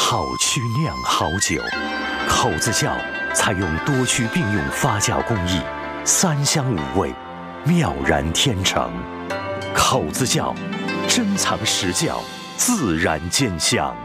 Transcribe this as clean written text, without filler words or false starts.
好曲酿好酒，口子窖采用多区并用发酵工艺，3香5味，妙然天成。口子窖珍藏实窖，自然兼香。